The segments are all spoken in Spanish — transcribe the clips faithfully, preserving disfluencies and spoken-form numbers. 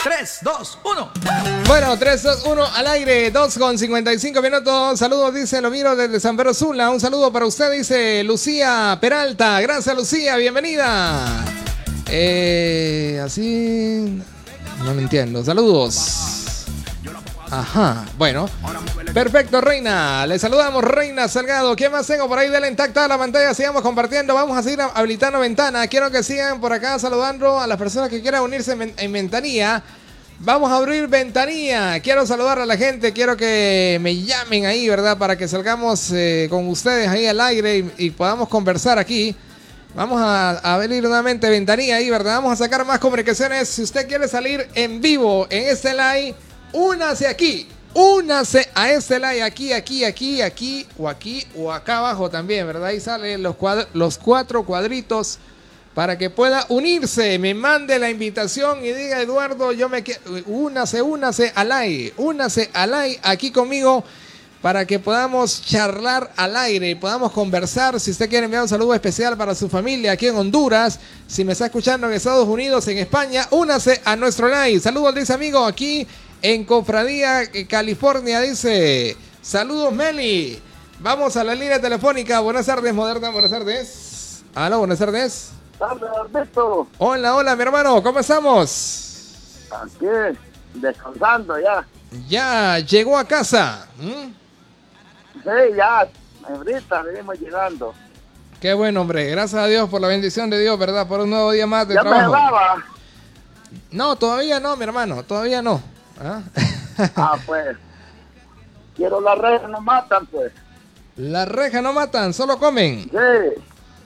tres, dos, uno. Bueno, tres, dos, uno al aire, dos con cincuenta y cinco minutos. Saludos, dice Lo miro desde San Pedro Sula. Un saludo para usted, dice Lucía Peralta. Gracias, Lucía, bienvenida. Eh, así... No me entiendo. Saludos. Ajá, bueno. Perfecto, Reina. Le saludamos, Reina Salgado. ¿Qué más tengo por ahí? Dale intacta a la pantalla. Sigamos compartiendo. Vamos a seguir habilitando ventana. Quiero que sigan por acá saludando a las personas que quieran unirse en, en ventanilla. Vamos a abrir ventanilla. Quiero saludar a la gente. Quiero que me llamen ahí, ¿verdad? Para que salgamos eh, con ustedes ahí al aire y, y podamos conversar aquí. Vamos a, a abrir nuevamente ventanilla ahí, ¿verdad? Vamos a sacar más comunicaciones. Si usted quiere salir en vivo en este live, únase aquí. Únase a este live aquí, aquí, aquí, aquí o aquí o acá abajo también, ¿verdad? Ahí salen los, cuadr- los cuatro cuadritos para que pueda unirse. Me mande la invitación y diga, Eduardo, yo me quiero. Únase, únase al live. Únase al live aquí conmigo para que podamos charlar al aire y podamos conversar. Si usted quiere enviar un saludo especial para su familia aquí en Honduras, si me está escuchando en Estados Unidos, en España, únase a nuestro live. Saludos, dice amigo, aquí en Cofradía, California, dice. Saludos, Meli. Vamos a la línea telefónica. Buenas tardes, Moderna. Buenas tardes. Aló, buenas tardes. Hola, Alberto. Hola, hola, mi hermano. ¿Cómo estamos? Aquí, descansando ya. Ya llegó a casa. ¿Mm? Sí, ya. Ahorita venimos llegando. Qué bueno, hombre. Gracias a Dios por la bendición de Dios, ¿verdad? Por un nuevo día más de ya trabajo. Me daba. No, todavía no, mi hermano. Todavía no. ¿Ah? Ah, pues. Quiero las rejas, no matan, pues. Las rejas no matan, solo comen. Sí.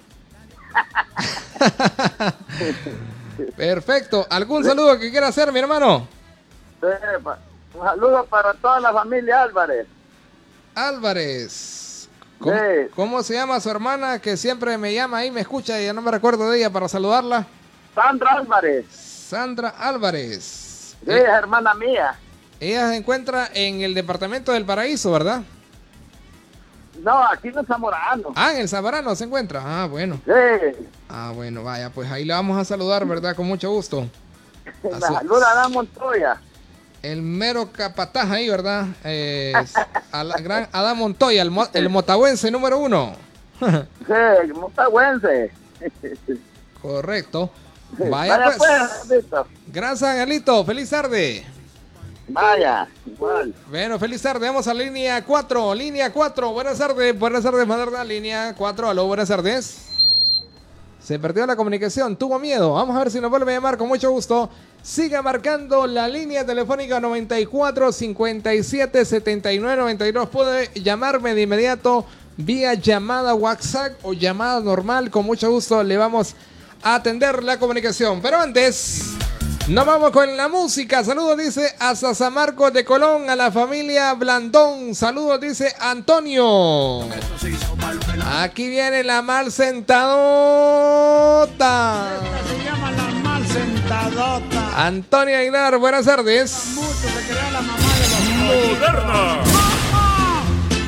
Perfecto. ¿Algún saludo que quiera hacer, mi hermano? Sí, un saludo para toda la familia Álvarez. Álvarez. ¿Cómo, sí. ¿Cómo se llama su hermana que siempre me llama ahí, me escucha y ya no me recuerdo de ella para saludarla? Sandra Álvarez. Sandra Álvarez. Sí, es hermana mía. Ella se encuentra en el departamento del Paraíso, ¿verdad? No, aquí en Zamorano. Ah, en el Zamorano se encuentra. Ah, bueno. Sí. Ah, bueno, vaya, pues ahí le vamos a saludar, ¿verdad? Con mucho gusto. Me saluda a Adán Montoya. El mero capataz ahí, ¿verdad? Eh, al gran Adán Montoya, el, mo el motahuense número uno. Sí, el motahuense. Correcto. Vaya, Vaya pues. pues, Gracias, Angelito. Feliz tarde. Vaya, igual. Bueno, feliz tarde. Vamos a línea cuatro. Línea cuatro. Buenas tardes. Buenas tardes, Moderna. Línea cuatro. Aló, buenas tardes. Se perdió la comunicación. Tuvo miedo. Vamos a ver si nos vuelve a llamar con mucho gusto. Siga marcando la línea telefónica noventa y cuatro, cincuenta y siete, setenta y nueve, noventa y dos. Puede llamarme de inmediato vía llamada WhatsApp o llamada normal. Con mucho gusto le vamos a atender la comunicación. Pero antes, nos vamos con la música. Saludos, dice hasta San Marcos de Colón, a la familia Blandón. Saludos, dice Antonio. Aquí viene la mal sentadota. Esta se llama la mal sentadota. Antonio Aguilar, buenas tardes. Mucho se crea la mamá de los Moderna.